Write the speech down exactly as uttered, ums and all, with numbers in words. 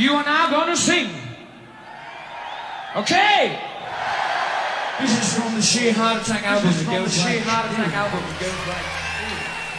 You are now going to sing. Okay? This is from the Sheer Heart Attack album. It goes Sheer Heart Attack album. It goes like...